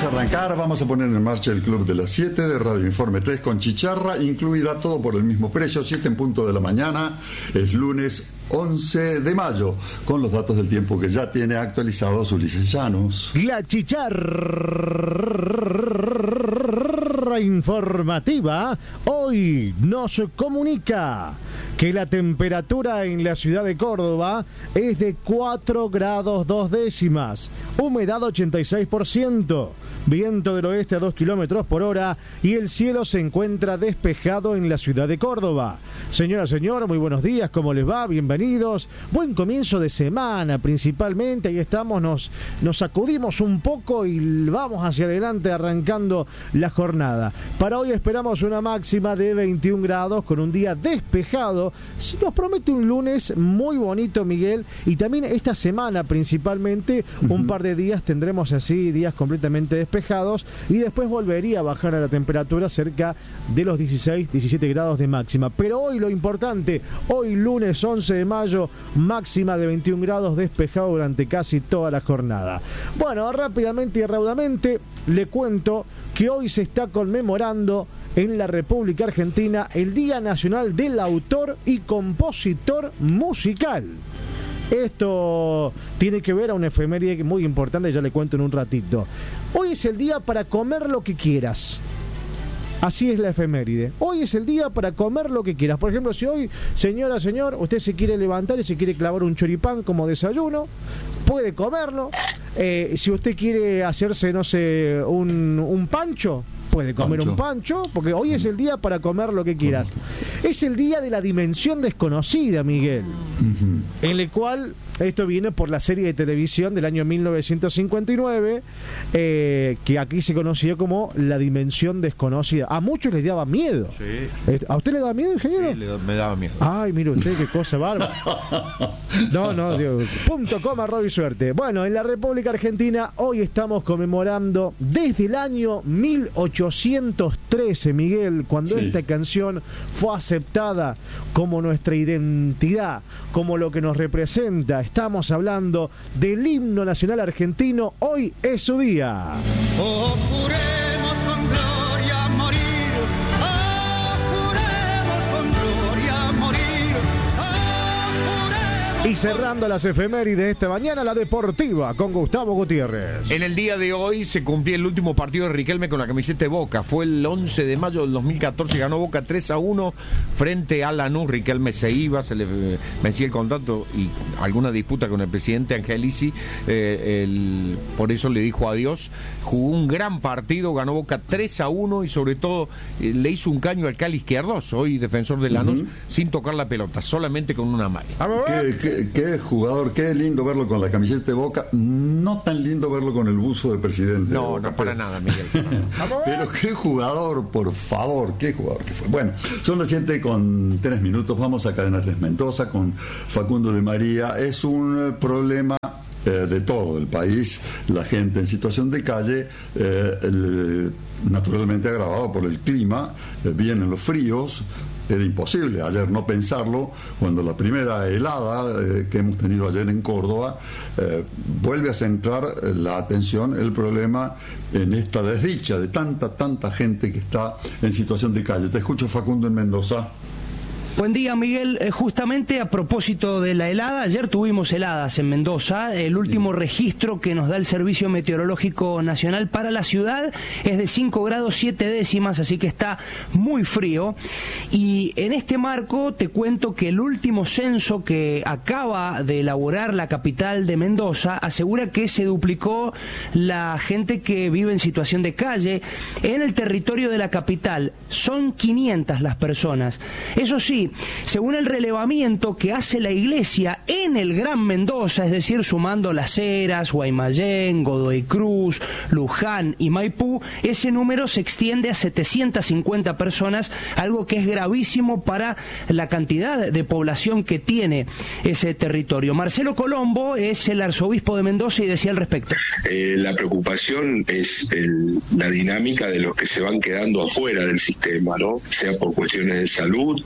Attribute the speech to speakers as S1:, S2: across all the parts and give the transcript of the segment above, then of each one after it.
S1: Vamos a arrancar, vamos a poner en marcha el Club de las 7 de Radio Informe 3 con chicharra, incluida todo por el mismo precio, 7 en punto de la mañana, es lunes 11 de mayo, con los datos del tiempo que ya tiene actualizados Ulises Llanos.
S2: La chicharra informativa hoy nos comunica que la temperatura en la ciudad de Córdoba es de 4 grados 2 décimas, humedad 86%, viento del oeste a 2 kilómetros por hora y el cielo se encuentra despejado en la ciudad de Córdoba. Señora, señor, muy buenos días, ¿cómo les va? Bienvenidos. Buen comienzo de semana, principalmente. Ahí estamos, nos sacudimos un poco y vamos hacia adelante arrancando la jornada. Para hoy esperamos una máxima de 21 grados con un día despejado. Nos promete un lunes muy bonito, Miguel, y también esta semana principalmente un par de días tendremos así días completamente despejados y después volvería a bajar a la temperatura cerca de los 16-17 grados de máxima. Pero hoy lo importante, hoy lunes 11 de mayo, máxima de 21 grados despejado durante casi toda la jornada. Bueno, rápidamente y raudamente le cuento que hoy se está conmemorando en la República Argentina el Día Nacional del Autor y Compositor Musical. Esto tiene que ver a una efeméride muy importante, ya le cuento en un ratito. Hoy es el día para comer lo que quieras. Así es la efeméride. Hoy es el día para comer lo que quieras. Por ejemplo, si hoy, señora, señor, usted se quiere levantar y se quiere clavar un choripán como desayuno, puede comerlo. Si usted quiere hacerse, no sé, un pancho, puede comer un pancho, porque hoy es el día para comer lo que quieras. Es el día de la dimensión desconocida, Miguel, en el cual esto viene por la serie de televisión del año 1959, que aquí se conoció como La Dimensión Desconocida. A muchos les daba miedo. Sí. ¿A usted le daba miedo, ingeniero?
S3: Sí, me daba miedo.
S2: Ay, mire usted, qué cosa bárbara. No, Dios. .com/Rob y suerte. Bueno, en la República Argentina hoy estamos conmemorando desde el año 1813, Miguel, cuando esta canción fue aceptada como nuestra identidad, como lo que nos representa. Estamos hablando del himno nacional argentino. Hoy es su día.
S4: Oh, juremos con gloria morir. Oh, juremos con gloria morir.
S2: Y cerrando las efemérides esta mañana, la deportiva con Gustavo Gutiérrez.
S3: En el día de hoy se cumplía el último partido de Riquelme con la camiseta de Boca. Fue el 11 de mayo del 2014, ganó Boca 3-1 frente a Lanús. Riquelme se iba, se le vencía el contrato y alguna disputa con el presidente Angelici, por eso le dijo adiós. Jugó un gran partido, ganó Boca 3-1 y sobre todo le hizo un caño al Cali Izquierdos, hoy defensor de Lanús, sin tocar la pelota, solamente con una mano.
S1: Qué jugador, qué lindo verlo con la camiseta de Boca, no tan lindo verlo con el buzo del presidente.
S3: No, no para nada, Miguel.
S1: Pero qué jugador, por favor, qué jugador que fue. Bueno, son las 7:03, vamos a Cadena 3 Mendoza con Facundo de María. Es un problema de todo el país, la gente en situación de calle, naturalmente agravado por el clima, vienen los fríos. Era imposible ayer no pensarlo cuando la primera helada que hemos tenido ayer en Córdoba vuelve a centrar la atención, el problema en esta desdicha de tanta gente que está en situación de calle. Te escucho, Facundo, en Mendoza.
S5: Buen día, Miguel. Justamente a propósito de la helada, ayer tuvimos heladas en Mendoza. El último registro que nos da el Servicio Meteorológico Nacional para la ciudad es de 5 grados 7 décimas, así que está muy frío. Y en este marco te cuento que el último censo que acaba de elaborar la capital de Mendoza asegura que se duplicó la gente que vive en situación de calle en el territorio de la capital. Son 500 las personas. Eso sí, según el relevamiento que hace la iglesia en el Gran Mendoza, es decir, sumando Las Heras, Guaymallén, Godoy Cruz, Luján y Maipú, ese número se extiende a 750 personas, algo que es gravísimo para la cantidad de población que tiene ese territorio. Marcelo Colombo es el arzobispo de Mendoza y decía al respecto.
S6: La preocupación es la dinámica de los que se van quedando afuera del sistema, ¿no? Sea por cuestiones de salud, sea por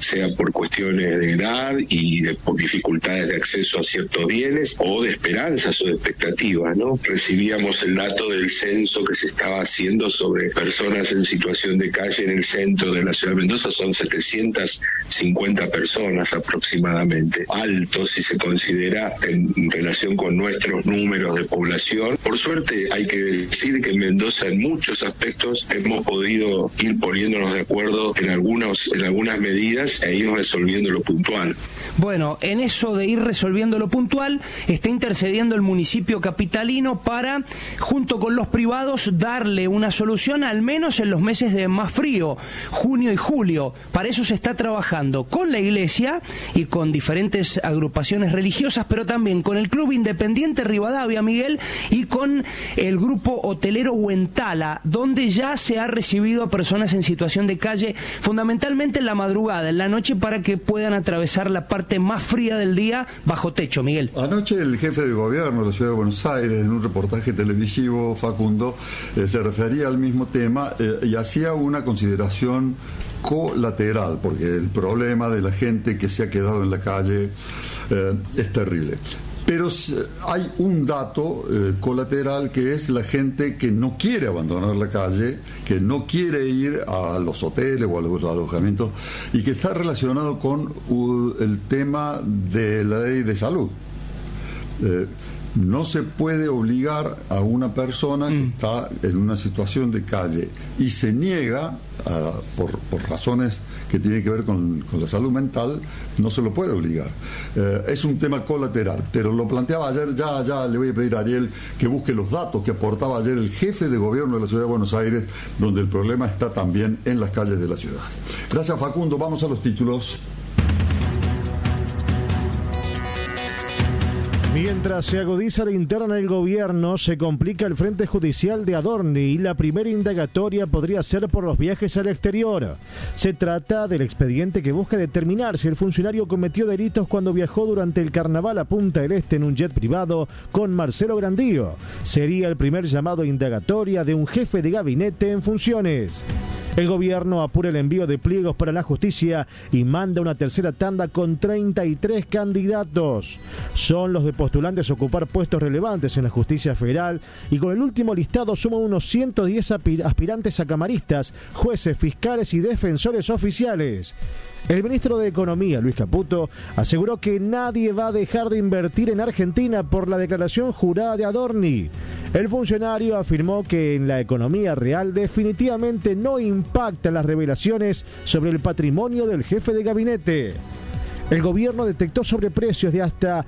S6: por cuestiones de edad y por dificultades de acceso a ciertos bienes, o de esperanzas o de expectativas, ¿no? Recibíamos el dato del censo que se estaba haciendo sobre personas en situación de calle en el centro de la ciudad de Mendoza. Son 750 personas aproximadamente, alto si se considera en relación con nuestros números de población. Por suerte hay que decir que en Mendoza en muchos aspectos hemos podido ir poniéndonos de acuerdo en algunas medidas e ir resolviendo lo puntual.
S5: Bueno, en eso de ir resolviendo lo puntual, está intercediendo el municipio capitalino para, junto con los privados, darle una solución al menos en los meses de más frío, junio y julio. Para eso se está trabajando con la iglesia y con diferentes agrupaciones religiosas, pero también con el Club Independiente Rivadavia, Miguel, y con el grupo hotelero Huentala, donde ya se ha recibido a personas en situación de calle, fundamentalmente en la madrugada, en la noche, para que puedan atravesar la parte más fría del día bajo techo, Miguel.
S1: Anoche el jefe de gobierno de la Ciudad de Buenos Aires, en un reportaje televisivo, Facundo, se refería al mismo tema y hacía una consideración colateral, porque el problema de la gente que se ha quedado en la calle es terrible. Pero hay un dato colateral, que es la gente que no quiere abandonar la calle, que no quiere ir a los hoteles o a los alojamientos, y que está relacionado con el tema de la ley de salud. No se puede obligar a una persona que está en una situación de calle y se niega, por razones que tienen que ver con la salud mental, no se lo puede obligar. Es un tema colateral, pero lo planteaba ayer, ya le voy a pedir a Ariel que busque los datos que aportaba ayer el jefe de gobierno de la Ciudad de Buenos Aires, donde el problema está también en las calles de la ciudad. Gracias, Facundo. Vamos a los títulos.
S2: Mientras se agudiza la interna del gobierno, se complica el frente judicial de Adorni y la primera indagatoria podría ser por los viajes al exterior. Se trata del expediente que busca determinar si el funcionario cometió delitos cuando viajó durante el carnaval a Punta del Este en un jet privado con Marcelo Grandío. Sería el primer llamado a indagatoria de un jefe de gabinete en funciones. El gobierno apura el envío de pliegos para la justicia y manda una tercera tanda con 33 candidatos. Son los de postulantes a ocupar puestos relevantes en la justicia federal, y con el último listado suman unos 110 aspirantes a camaristas, jueces, fiscales y defensores oficiales. El ministro de Economía, Luis Caputo, aseguró que nadie va a dejar de invertir en Argentina por la declaración jurada de Adorni. El funcionario afirmó que en la economía real definitivamente no impactan las revelaciones sobre el patrimonio del jefe de gabinete. El gobierno detectó sobreprecios de hasta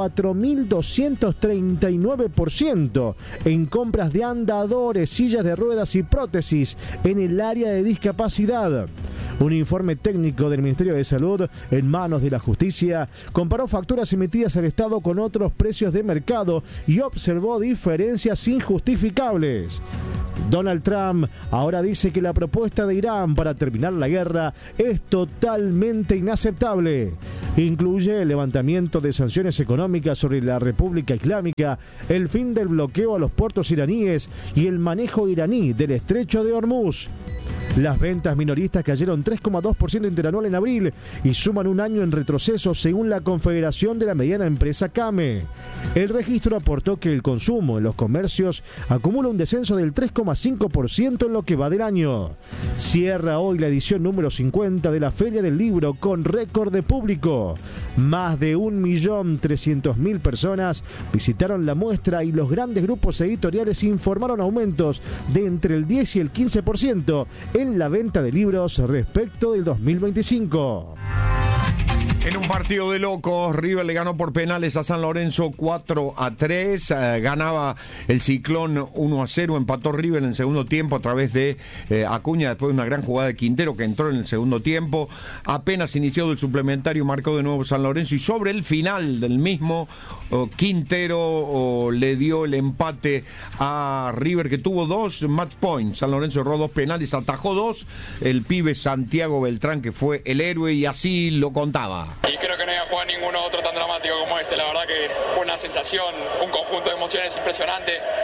S2: 4.239% en compras de andadores, sillas de ruedas y prótesis en el área de discapacidad. Un informe técnico del Ministerio de Salud, en manos de la Justicia, comparó facturas emitidas al Estado con otros precios de mercado y observó diferencias injustificables. Donald Trump ahora dice que la propuesta de Irán para terminar la guerra es totalmente inaceptable. Incluye el levantamiento de sanciones económicas sobre la República Islámica, el fin del bloqueo a los puertos iraníes y el manejo iraní del estrecho de Hormuz. Las ventas minoristas cayeron 3,2% interanual en abril y suman un año en retroceso según la Confederación de la Mediana Empresa CAME. El registro aportó que el consumo en los comercios acumula un descenso del 3,5% en lo que va del año. Cierra hoy la edición número 50 de la Feria del Libro con récord de público. Más de 1.300.000 personas visitaron la muestra y los grandes grupos editoriales informaron aumentos de entre el 10 y el 15% en la venta de libros respecto del 2025.
S3: En un partido de locos, River le ganó por penales a San Lorenzo 4-3. Ganaba el Ciclón 1-0. Empató River en el segundo tiempo a través de Acuña, después de una gran jugada de Quintero que entró en el segundo tiempo. Apenas iniciado el suplementario, marcó de nuevo San Lorenzo, y sobre el final del mismo, Quintero le dio el empate a River, que tuvo 2 match points. San Lorenzo erró 2 penales, atajó 2. El pibe Santiago Beltrán, que fue el héroe, y así lo contaba.
S7: Y creo que no iba a jugar ninguno otro tan dramático como este. La verdad que fue una sensación, un conjunto de emociones impresionante.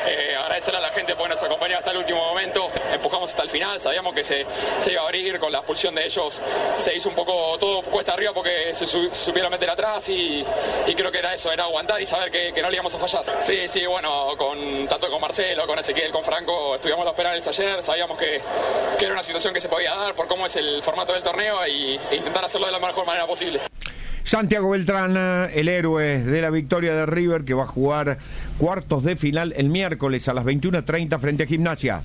S7: agradecer a la gente porque nos acompañó hasta el último momento, empujamos hasta el final, sabíamos que se iba a abrir, con la expulsión de ellos se hizo un poco todo cuesta arriba porque se supieron meter atrás y creo que era eso, era aguantar y saber que no le íbamos a fallar. Sí, bueno, tanto con Marcelo, con Ezequiel, con Franco, estudiamos los penales ayer, sabíamos que era una situación que se podía dar por cómo es el formato del torneo e intentar hacerlo de la mejor manera posible.
S3: Santiago Beltrán, el héroe de la victoria de River, que va a jugar cuartos de final el miércoles a las 21:30 frente a Gimnasia.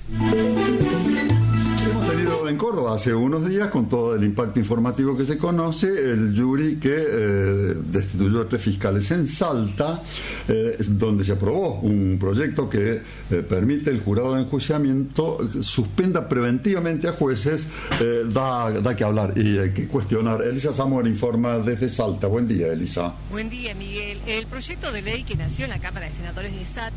S1: Hemos tenido en Córdoba hace unos días, con todo el impacto informativo que se conoce, el jury que destituyó a 3 fiscales en Salta, donde se aprobó un proyecto que permite el jurado de enjuiciamiento suspenda preventivamente a jueces. Da que hablar y hay que cuestionar. Elisa Zamora informa desde Salta. Buen día, Elisa.
S8: Buen día, Miguel. El proyecto de ley que nació en la Cámara de Senadores de Salta.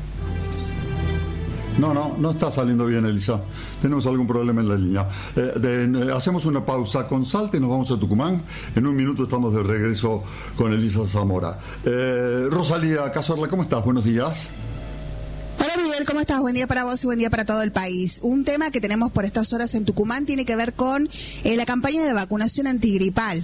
S1: No está saliendo bien, Elisa. Tenemos algún problema en la línea. Hacemos una pausa con Salta y nos vamos a Tucumán. En un minuto estamos de regreso con Elisa Zamora. Rosalía Cazorla, ¿cómo estás? Buenos días.
S9: Hola Miguel, ¿cómo estás? Buen día para vos y buen día para todo el país. Un tema que tenemos por estas horas en Tucumán tiene que ver con la campaña de vacunación antigripal.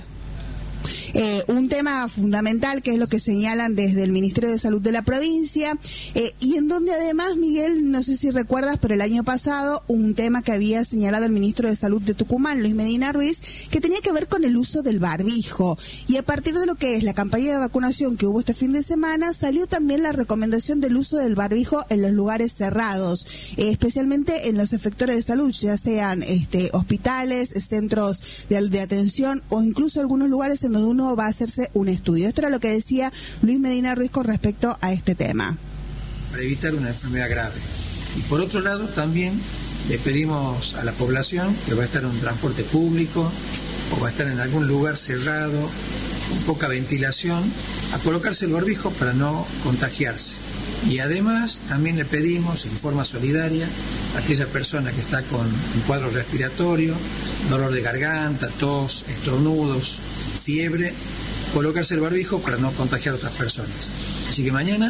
S9: Un tema fundamental que es lo que señalan desde el Ministerio de Salud de la provincia y en donde además, Miguel, no sé si recuerdas, pero el año pasado un tema que había señalado el Ministro de Salud de Tucumán, Luis Medina Ruiz, que tenía que ver con el uso del barbijo, y a partir de lo que es la campaña de vacunación que hubo este fin de semana, salió también la recomendación del uso del barbijo en los lugares cerrados, especialmente en los efectores de salud, ya sean hospitales, centros de atención o incluso algunos lugares en donde uno va a hacerse un estudio. Esto era lo que decía Luis Medina Ruiz con respecto a este tema.
S10: Para evitar una enfermedad grave. Y por otro lado, también le pedimos a la población que va a estar en un transporte público o va a estar en algún lugar cerrado, con poca ventilación, a colocarse el barbijo para no contagiarse. Y además también le pedimos en forma solidaria a aquella persona que está con un cuadro respiratorio, dolor de garganta, tos, estornudos, fiebre, colocarse el barbijo para no contagiar a otras personas. Así que mañana...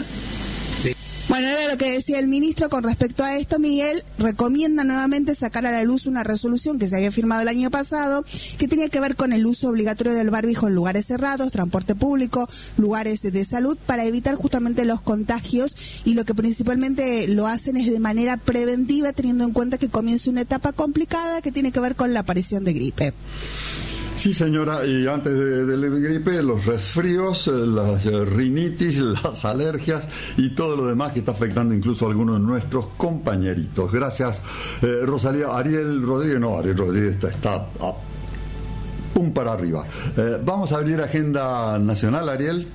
S9: Bueno, era lo que decía el ministro con respecto a esto. Miguel recomienda nuevamente sacar a la luz una resolución que se había firmado el año pasado, que tenía que ver con el uso obligatorio del barbijo en lugares cerrados, transporte público, lugares de salud, para evitar justamente los contagios, y lo que principalmente lo hacen es de manera preventiva, teniendo en cuenta que comienza una etapa complicada que tiene que ver con la aparición de gripe.
S1: Sí, señora, y antes de la gripe, los resfríos, las rinitis, las alergias y todo lo demás que está afectando incluso a algunos de nuestros compañeritos. Gracias, Rosalía. Ariel Rodríguez está a pum para arriba. Vamos a abrir agenda nacional, Ariel.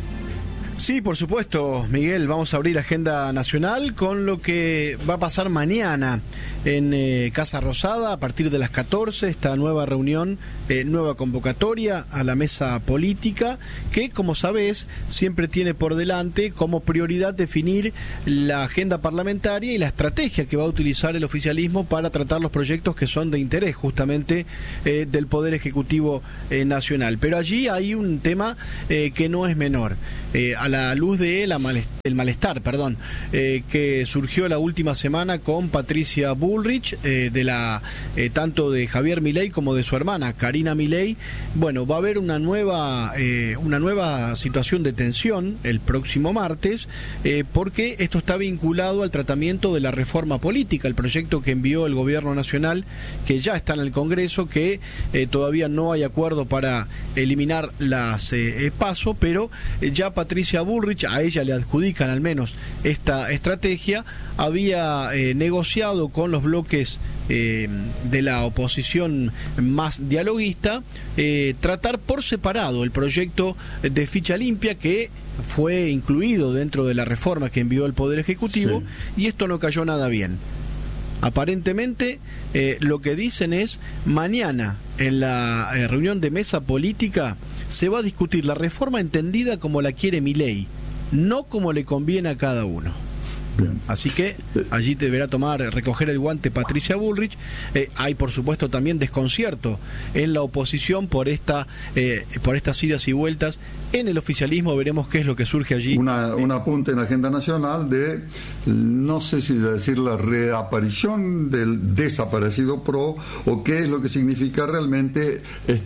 S2: Sí, por supuesto, Miguel, vamos a abrir agenda nacional con lo que va a pasar mañana en Casa Rosada a partir de las 14, esta nueva reunión, nueva convocatoria a la mesa política que, como sabés, siempre tiene por delante como prioridad definir la agenda parlamentaria y la estrategia que va a utilizar el oficialismo para tratar los proyectos que son de interés justamente del Poder Ejecutivo Nacional. Pero allí hay un tema que no es menor. A la luz de el malestar que surgió la última semana con Patricia Bullrich, tanto de Javier Milei como de su hermana Karina Milei. Bueno, va a haber una nueva situación de tensión el próximo martes, porque esto está vinculado al tratamiento de la reforma política, el proyecto que envió el gobierno nacional, que ya está en el Congreso, que todavía no hay acuerdo para eliminar las PASO, pero ya Patricia Bullrich, a ella le adjudican al menos esta estrategia, había negociado con los bloques de la oposición más dialoguista, tratar por separado el proyecto de ficha limpia que fue incluido dentro de la reforma que envió el Poder Ejecutivo, sí. Y esto no cayó nada bien. Aparentemente lo que dicen es, mañana en la reunión de mesa política se va a discutir la reforma entendida como la quiere Milei, no como le conviene a cada uno.
S1: Bien.
S11: Así que allí deberá recoger el guante Patricia Bullrich. Hay, por supuesto, también desconcierto en la oposición por estas idas y vueltas. En el oficialismo veremos qué es lo que surge allí.
S1: Un apunte en la agenda nacional de, no sé si decir la reaparición del desaparecido PRO, o qué es lo que significa realmente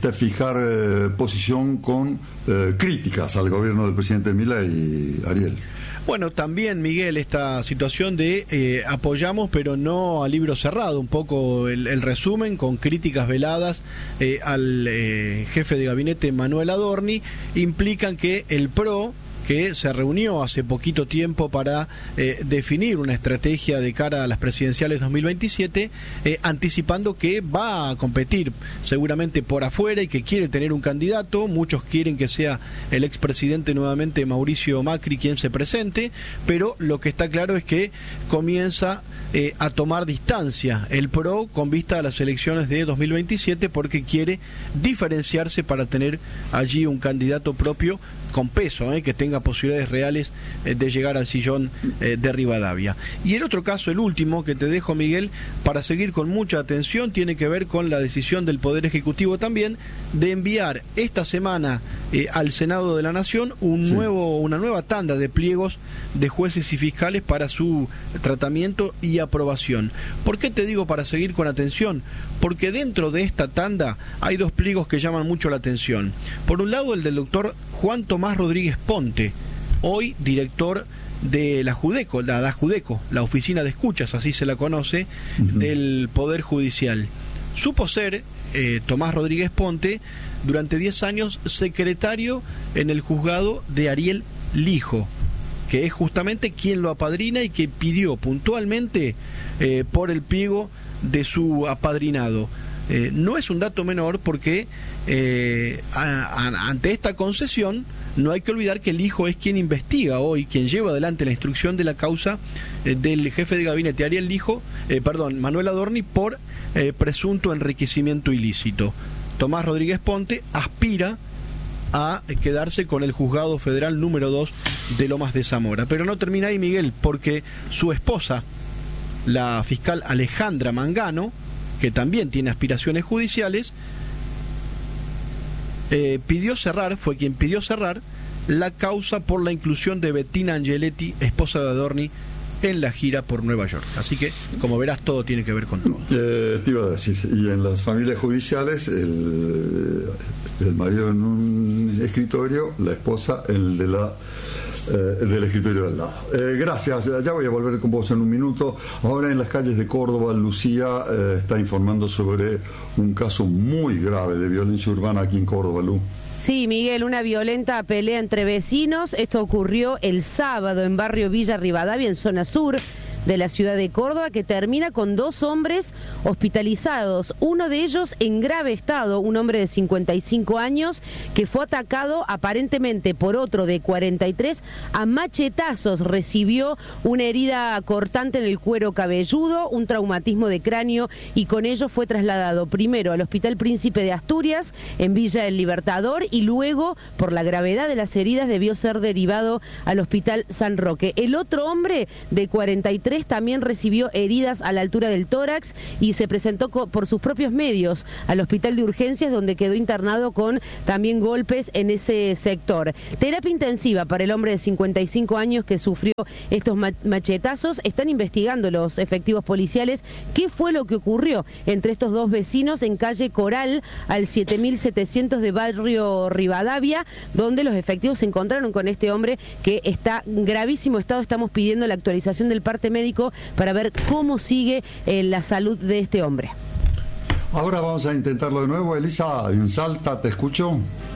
S1: fijar posición con críticas al gobierno del presidente Milei, Ariel.
S11: Bueno, también, Miguel, esta situación de apoyamos pero no a libro cerrado, un poco el resumen con críticas veladas al jefe de gabinete Manuel Adorni, implican que el PRO, que se reunió hace poquito tiempo para definir una estrategia de cara a las presidenciales 2027, anticipando que va a competir seguramente por afuera y que quiere tener un candidato. Muchos quieren que sea el expresidente nuevamente Mauricio Macri quien se presente, pero lo que está claro es que comienza a tomar distancia el PRO con vista a las elecciones de 2027, porque quiere diferenciarse para tener allí un candidato propio con peso, que tenga posibilidades reales de llegar al sillón de Rivadavia. Y el otro caso, el último que te dejo, Miguel, para seguir con mucha atención, tiene que ver con la decisión del Poder Ejecutivo también de enviar esta semana al Senado de la Nación una nueva tanda de pliegos de jueces y fiscales para su tratamiento y aprobación. ¿Por qué te digo para seguir con atención? Porque dentro de esta tanda hay dos pliegos que llaman mucho la atención. Por un lado, el del doctor Juan Tomás Rodríguez Ponte, hoy director de la Judeco, la Oficina de Escuchas, así se la conoce, del Poder Judicial. Supo ser Tomás Rodríguez Ponte durante 10 años secretario en el juzgado de Ariel Lijo, que es justamente quien lo apadrina y que pidió puntualmente por el pliego de su apadrinado. No es un dato menor porque ante esta concesión no hay que olvidar que el hijo es quien investiga hoy, quien lleva adelante la instrucción de la causa del jefe de gabinete Ariel Lijo, Manuel Adorni, por presunto enriquecimiento ilícito. Tomás Rodríguez Ponte aspira a quedarse con el juzgado federal número 2 de Lomas de Zamora. Pero no termina ahí, Miguel, porque su esposa, la fiscal Alejandra Mangano, que también tiene aspiraciones judiciales, fue quien pidió cerrar la causa por la inclusión de Bettina Angeletti, esposa de Adorni, en la gira por Nueva York. Así que, como verás, todo tiene que ver con todo.
S1: Te iba a decir, y en las familias judiciales, el marido en un escritorio, la esposa en el del escritorio del lado. Gracias, ya voy a volver con vos en un minuto. Ahora en las calles de Córdoba, Lucía está informando sobre un caso muy grave de violencia urbana aquí en Córdoba, Lu.
S12: Sí, Miguel, una violenta pelea entre vecinos. Esto ocurrió el sábado en barrio Villa Rivadavia, en zona sur de la ciudad de Córdoba, que termina con 2 hombres hospitalizados, uno de ellos en grave estado, un hombre de 55 años que fue atacado aparentemente por otro de 43 a machetazos, recibió una herida cortante en el cuero cabelludo, un traumatismo de cráneo, y con ello fue trasladado primero al Hospital Príncipe de Asturias en Villa del Libertador, y luego, por la gravedad de las heridas, debió ser derivado al Hospital San Roque. El otro hombre de 43 también recibió heridas a la altura del tórax y se presentó por sus propios medios al hospital de urgencias, donde quedó internado con también golpes en ese sector. Terapia intensiva para el hombre de 55 años que sufrió estos machetazos. Están investigando los efectivos policiales qué fue lo que ocurrió entre estos dos vecinos en calle Coral al 7700 de barrio Rivadavia, donde los efectivos se encontraron con este hombre que está en gravísimo estado. Estamos pidiendo la actualización del parte médico para ver cómo sigue la salud de este hombre.
S1: Ahora vamos a intentarlo de nuevo. Elisa, en Salta, ¿te escucho?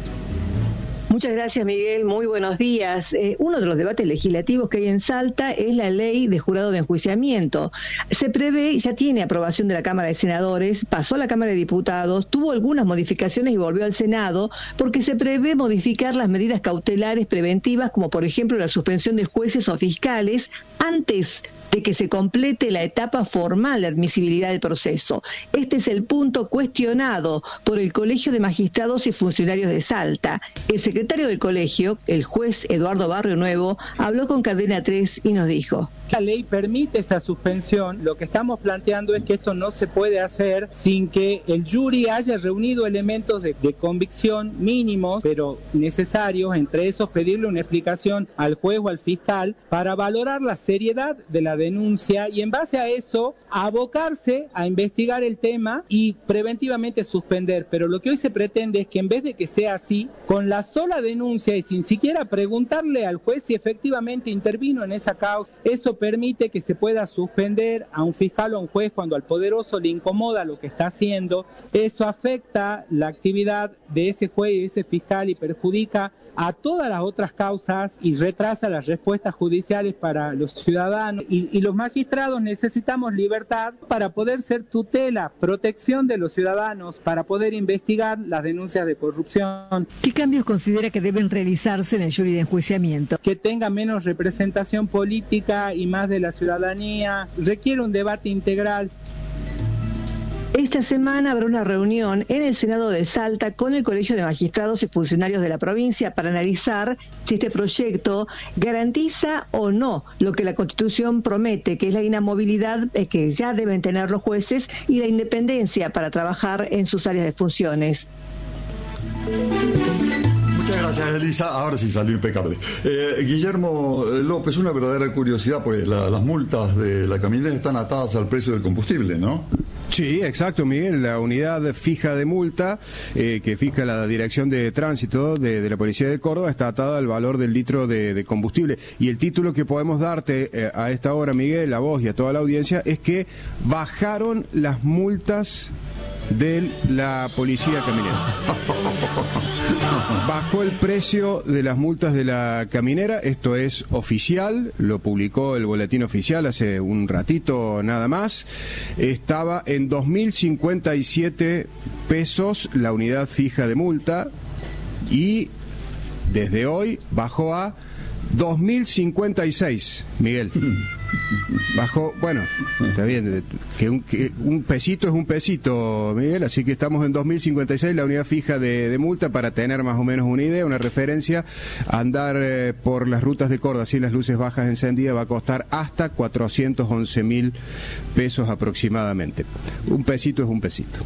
S13: Muchas gracias, Miguel. Muy buenos días. Uno de los debates legislativos que hay en Salta es la ley de jurado de enjuiciamiento. Se prevé, ya tiene aprobación de la Cámara de Senadores, pasó a la Cámara de Diputados, tuvo algunas modificaciones y volvió al Senado, porque se prevé modificar las medidas cautelares preventivas, como por ejemplo la suspensión de jueces o fiscales antes de que se complete la etapa formal de admisibilidad del proceso. Este es el punto cuestionado por el Colegio de Magistrados y Funcionarios de Salta. El secretario secretario del colegio, el juez Eduardo Barrio Nuevo, habló con Cadena 3 y nos dijo:
S14: la ley permite esa suspensión. Lo que estamos planteando es que esto no se puede hacer sin que el jury haya reunido elementos de convicción mínimos, pero necesarios, entre esos pedirle una explicación al juez o al fiscal para valorar la seriedad de la denuncia y en base a eso abocarse a investigar el tema y preventivamente suspender. Pero lo que hoy se pretende es que en vez de que sea así, con la sola denuncia y sin siquiera preguntarle al juez si efectivamente intervino en esa causa, eso permite que se pueda suspender a un fiscal o a un juez cuando al poderoso le incomoda lo que está haciendo. Eso afecta la actividad de ese juez y de ese fiscal y perjudica a todas las otras causas y retrasa las respuestas judiciales para los ciudadanos. Y los magistrados necesitamos libertad para poder ser tutela, protección de los ciudadanos, para poder investigar las denuncias de corrupción.
S15: ¿Qué cambios considera que deben realizarse en el jury de enjuiciamiento?
S14: Que tenga menos representación política y más de la ciudadanía. Requiere un debate integral.
S13: Esta semana habrá una reunión en el Senado de Salta con el Colegio de Magistrados y Funcionarios de la provincia para analizar si este proyecto garantiza o no lo que la Constitución promete, que es la inamovilidad que ya deben tener los jueces y la independencia para trabajar en sus áreas de funciones.
S1: Muchas gracias, Elisa. Ahora sí salió impecable. Guillermo López, una verdadera curiosidad, pues las multas de la caminera están atadas al precio del combustible, ¿no?
S3: Sí, exacto, Miguel. La unidad fija de multa que fija la Dirección de Tránsito de la Policía de Córdoba está atada al valor del litro de combustible. Y el título que podemos darte a esta hora, Miguel, a vos y a toda la audiencia, es que bajaron las multas de la policía caminera. Bajó el precio de las multas de la caminera, esto es oficial, lo publicó el Boletín Oficial hace un ratito nada más. Estaba en 2.057 pesos la unidad fija de multa y desde hoy bajó a 2.056, Miguel. Bajó, bueno, está bien, que un pesito es un pesito, Miguel, así que estamos en 2.056 la unidad fija de multa para tener más o menos una idea, una referencia. Andar por las rutas de Córdoba sin las luces bajas encendidas va a costar hasta 411.000 pesos aproximadamente. Un pesito es un pesito.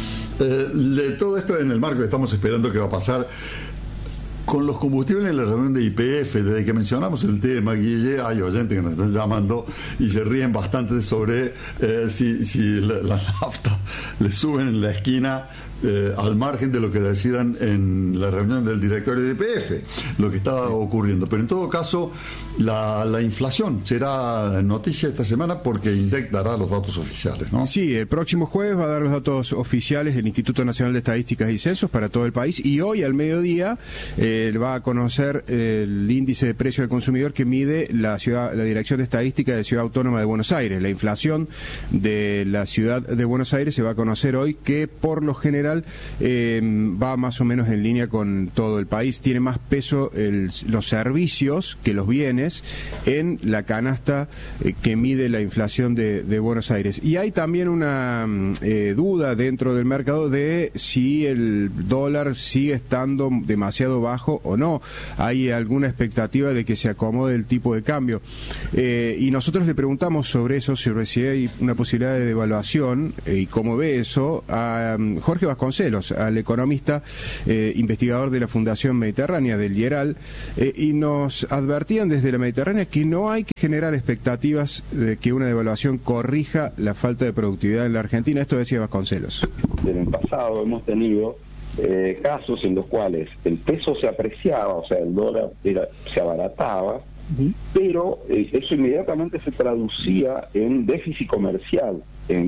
S1: De todo esto en el marco que estamos esperando que va a pasar con los combustibles en la reunión de YPF, desde que mencionamos el tema, Guille, hay oyentes que nos están llamando y se ríen bastante sobre si la nafta le suben en la esquina al margen de lo que decidan en la reunión del directorio de YPF, lo que está ocurriendo. Pero en todo caso, la inflación será noticia esta semana porque INDEC dará los datos oficiales, ¿no?
S3: Sí, el próximo jueves va a dar los datos oficiales del Instituto Nacional de Estadísticas y Censos para todo el país, y hoy al mediodía va a conocer el índice de precio del consumidor que mide la Dirección de Estadística de Ciudad Autónoma de Buenos Aires. La inflación de la ciudad de Buenos Aires se va a conocer hoy, que por lo general va más o menos en línea con todo el país. Tiene más peso los servicios que los bienes en la canasta que mide la inflación de Buenos Aires. Y hay también una duda dentro del mercado de si el dólar sigue estando demasiado bajo o no. Hay alguna expectativa de que se acomode el tipo de cambio. Y nosotros le preguntamos sobre eso, sobre si hay una posibilidad de devaluación y cómo ve eso a Jorge Vasconcelos, al economista investigador de la Fundación Mediterránea del IERAL, y nos advertían desde la Mediterránea que no hay que generar expectativas de que una devaluación corrija la falta de productividad en la Argentina. Esto decía Vasconcelos.
S16: En el pasado hemos tenido casos en los cuales el peso se apreciaba, o sea, el dólar se abarataba, pero eso inmediatamente se traducía en déficit comercial,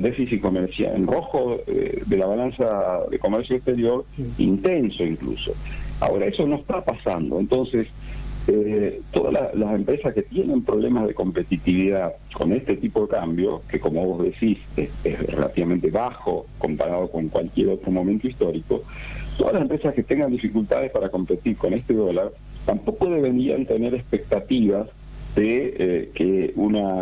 S16: en rojo de la balanza de comercio exterior, intenso incluso. Ahora eso no está pasando, entonces todas las empresas que tienen problemas de competitividad con este tipo de cambio, que como vos decís es relativamente bajo comparado con cualquier otro momento histórico, todas las empresas que tengan dificultades para competir con este dólar tampoco deberían tener expectativas de que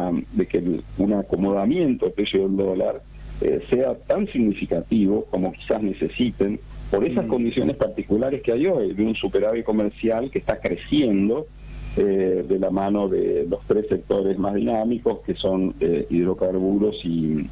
S16: un acomodamiento del precio del dólar sea tan significativo como quizás necesiten por esas condiciones particulares que hay hoy, de un superávit comercial que está creciendo de la mano de los 3 sectores más dinámicos, que son hidrocarburos y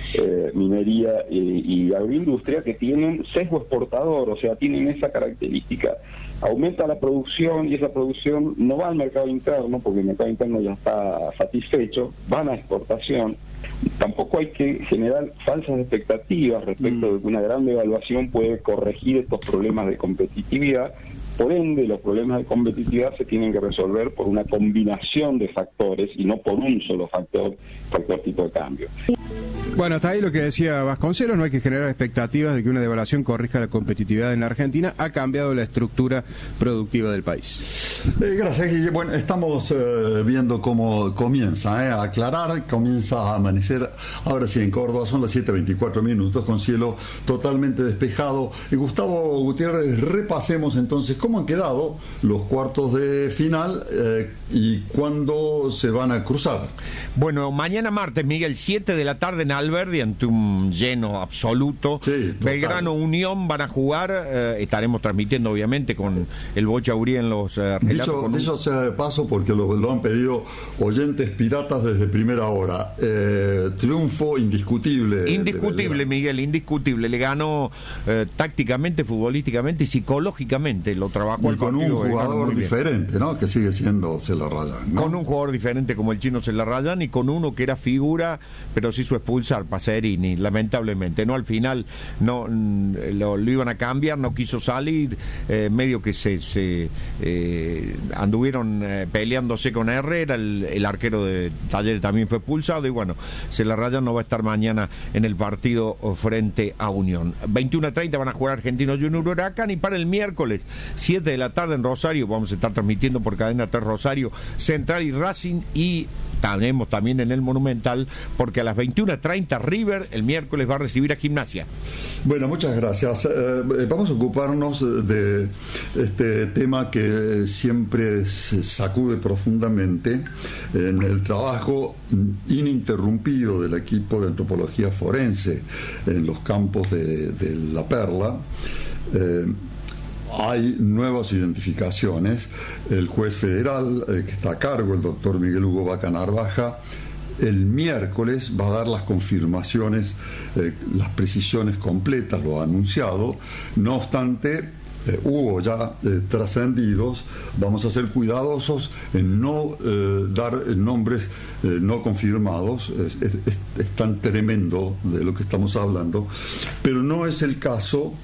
S16: minería y agroindustria, que tienen sesgo exportador, o sea, tienen esa característica. Aumenta la producción y esa producción no va al mercado interno, porque el mercado interno ya está satisfecho, van a exportación. Tampoco hay que generar falsas expectativas respecto de que una gran devaluación puede corregir estos problemas de competitividad. Por ende, los problemas de competitividad se tienen que resolver por una combinación de factores y no por un solo factor tipo de cambio.
S17: Bueno, hasta ahí lo que decía Vasconcelos, no hay que generar expectativas de que una devaluación corrija la competitividad en la Argentina. Ha cambiado la estructura productiva del país.
S1: Gracias, Guille. Bueno, estamos viendo cómo comienza a aclarar, comienza a amanecer. Ahora sí, en Córdoba son las 7:24, con cielo totalmente despejado. Y Gustavo Gutiérrez, repasemos entonces cómo han quedado los cuartos de final y cuándo se van a cruzar.
S3: Bueno, mañana martes, Miguel, 7 de la tarde en Alberdi, ante un lleno absoluto. Sí, Belgrano Unión van a jugar, estaremos transmitiendo obviamente con el Bocha Urí en los relatos.
S1: Dicho sea de paso, porque lo han pedido oyentes piratas desde primera hora. Triunfo indiscutible.
S3: Indiscutible, Miguel, indiscutible. Le ganó tácticamente, futbolísticamente y psicológicamente. Lo trabajó
S1: y con un jugador diferente, ¿no? Que sigue siendo Celarrayán, ¿no?
S3: Con un jugador diferente como el chino Celarrayán y con uno que era figura, pero se hizo expulsar, Pacerini, lamentablemente, ¿no? Al final no lo iban a cambiar, no quiso salir, medio que se anduvieron peleándose con Herrera, el arquero de Talleres también fue expulsado y bueno, Celarrayán no va a estar mañana en el partido frente a Unión. 21:30 van a jugar Argentinos Juniors Huracán y para el miércoles 7 de la tarde en Rosario vamos a estar transmitiendo por Cadena 3 Rosario, Central y Racing, y estaremos también en el Monumental porque a las 21:30 River el miércoles va a recibir a Gimnasia.
S1: Bueno, muchas gracias. Vamos a ocuparnos de este tema que siempre se sacude profundamente en el trabajo ininterrumpido del equipo de antropología forense en los campos de La Perla. Hay nuevas identificaciones. El juez federal que está a cargo, el doctor Miguel Hugo Vaca Narvaja, el miércoles va a dar las confirmaciones, las precisiones completas, lo ha anunciado. No obstante, hubo ya trascendidos. Vamos a ser cuidadosos en no dar nombres no confirmados. Es tan tremendo de lo que estamos hablando, pero no es el caso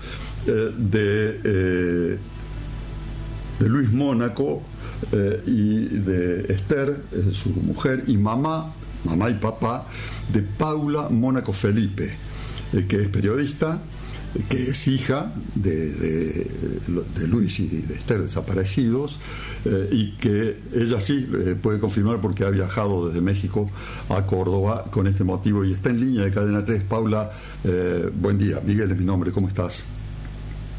S1: de Luis Mónaco y de Esther, su mujer, y mamá y papá de Paula Mónaco Felipe, que es periodista, que es hija de Luis y de Esther desaparecidos, y que ella sí puede confirmar porque ha viajado desde México a Córdoba con este motivo y está en línea de Cadena 3. Paula, buen día. Miguel es mi nombre, ¿cómo estás?